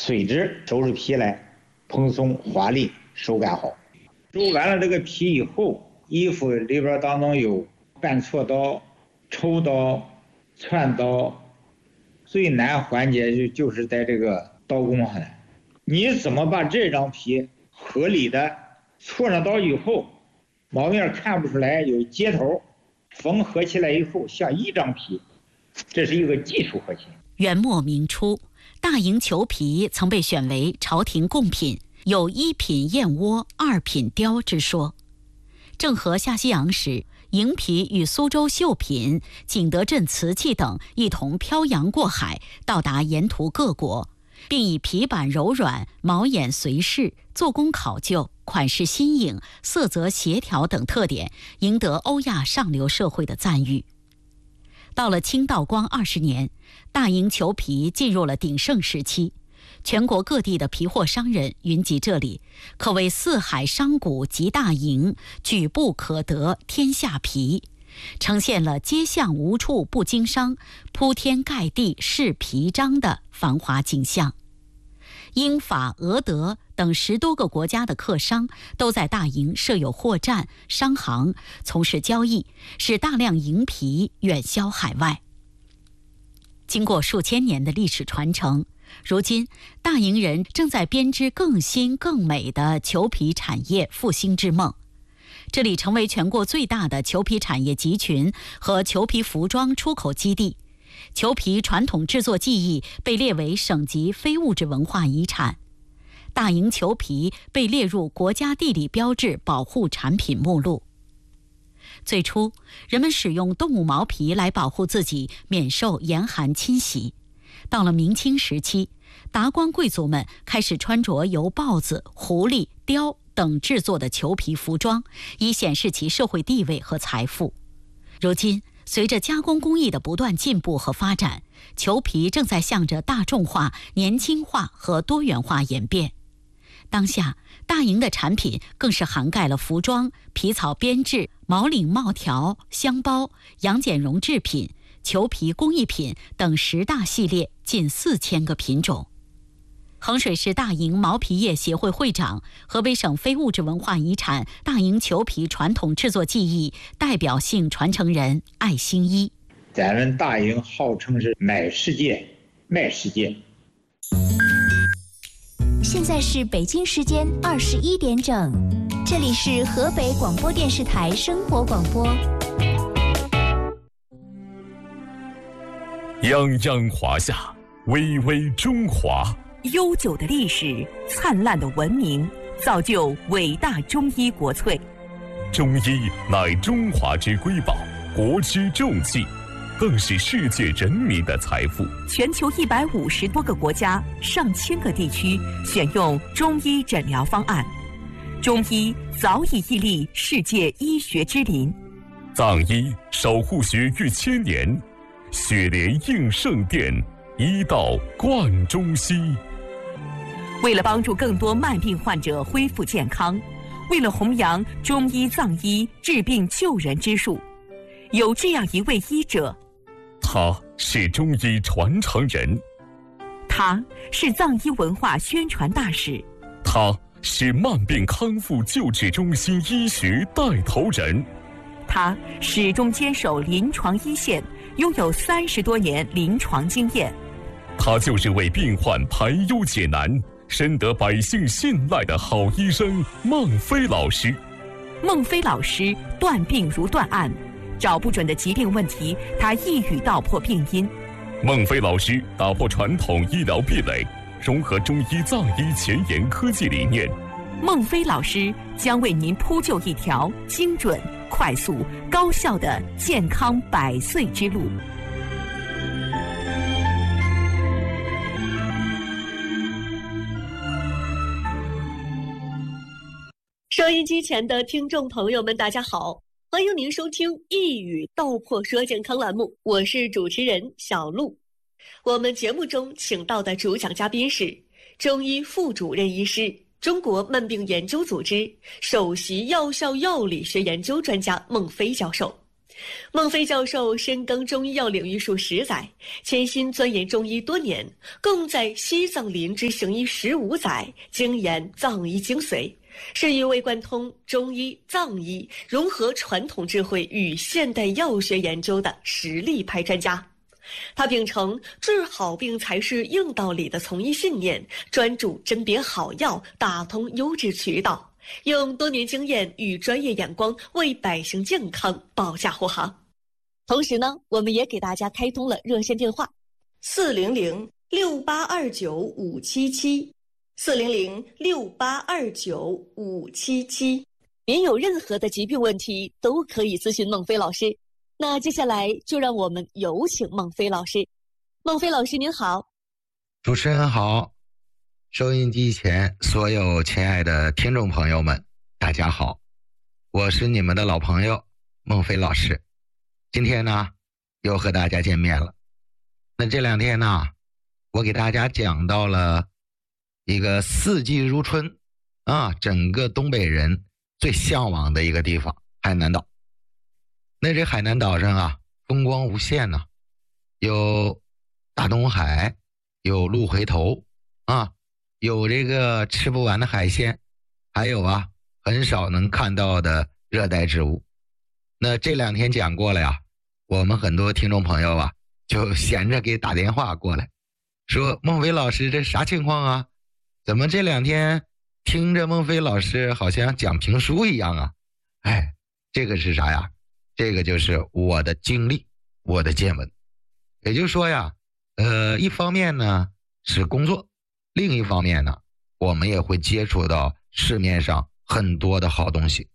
随之收拾皮来，蓬松华丽，手感好。揉完了这个皮以后，衣服里边当中有半锉刀、抽刀、窜刀，最难环节就是在这个刀工上来。你怎么把这张皮合理的锉上刀以后，毛面看不出来有接头，缝合起来以后像一张皮，这是一个技术核心。 元末明初，大营裘皮曾被选为朝廷贡品，有一品燕窝，二品貂之说。郑和下西洋时，营皮与苏州绣品、景德镇瓷器等一同漂洋过海，到达沿途各国，并以皮板柔软、毛眼随适、做工考究、款式新颖、色泽协调等特点，赢得欧亚上流社会的赞誉。到了清道光20年，大营裘皮进入了鼎盛时期，全国各地的皮货商人云集这里，可谓四海商贾集大营，举步可得天下皮，呈现了街巷无处不经商、铺天盖地是皮张的繁华景象。英法俄德等10多个国家的客商都在大营设有货站、商行，从事交易，使大量营皮远销海外。经过数千年的历史传承，如今大营人正在编织更新更美的裘皮产业复兴之梦。这里成为全国最大的裘皮产业集群和裘皮服装出口基地。裘皮传统制作技艺被列为省级非物质文化遗产，大营裘皮被列入国家地理标志保护产品目录。最初，人们使用动物毛皮来保护自己免受严寒侵袭。到了明清时期，达官贵族们开始穿着由豹子、狐狸、雕等制作的裘皮服装，以显示其社会地位和财富。如今，随着加工工艺的不断进步和发展，裘皮正在向着大众化、年轻化和多元化演变。当下，大营的产品更是涵盖了服装、皮草编制、毛领帽条、箱包、羊剪绒制品、裘皮工艺品等10大系列，近4000个品种。衡水市大营毛皮业协会会长、河北省非物质文化遗产大营裘皮传统制作技艺代表性传承人艾兴一： 咱们大营号称是买世界、卖世界。 现在是北京时间21点整，这里是河北广播电视台生活广播。 泱泱华夏，巍巍中华。 悠久的历史，灿烂的文明，造就伟大中医国粹。 中医乃中华之瑰宝，国之重器，更是世界人民的财富。 全球150多个国家、上千个地区选用中医诊疗方案，中医早已屹立世界医学之林。 藏医守护学逾1000年，血莲应圣殿，医道贯中西。 为了帮助更多慢病患者恢复健康，为了弘扬中医藏医治病救人之术，有这样一位医者， 他是中医传承人， 他是藏医文化宣传大使， 他是慢病康复救治中心医学带头人， 他始终坚守临床一线，拥有30多年临床经验。 他就是为病患排忧解难、深得百姓信赖的好医生孟非老师。 孟非老师断病如断案，找不准的疾病问题，他一语道破病因。 孟非老师打破传统医疗壁垒，融合中医藏医前沿科技理念。 孟非老师将为您铺就一条精准、快速、高效的健康100岁之路。 收音机前的听众朋友们，大家好，欢迎您收听一语道破说健康栏目，我是主持人小璐。我们节目中请到的主讲嘉宾是中医副主任医师、中国慢病研究组织首席药效药理学研究专家孟非教授。 孟非教授深耕中医药领域数10载，潜心钻研中医多年，共在西藏林芝行医15载，精研藏医精髓，是一位贯通中医、藏医，融合传统智慧与现代药学研究的实力派专家。他秉承治好病才是硬道理的从医信念，专注甄别好药，打通优质渠道，用多年经验与专业眼光为百姓健康保驾护航。同时呢，我们也给大家开通了热线电话：400-6829-577，400-6829-577。您有任何的疾病问题都可以咨询孟非老师。那接下来就让我们有请孟非老师。孟非老师您好。 主持人好，收音机前所有亲爱的听众朋友们，大家好，我是你们的老朋友孟非老师。今天呢，又和大家见面了。那这2天呢，我给大家讲到了一个四季如春啊，整个东北人最向往的一个地方——海南岛。那这海南岛上啊，风光无限呢，有大东海，有鹿回头啊，有这个吃不完的海鲜，还有啊很少能看到的热带植物。那这2天讲过了呀，我们很多听众朋友啊就闲着给打电话过来，说孟非老师这啥情况啊？怎么这2天听着孟非老师好像讲评书一样啊？哎，这个是啥呀？这个就是我的经历，我的见闻。也就是说呀，一方面呢是工作，另一方面呢，我们也会接触到市面上很多的好东西。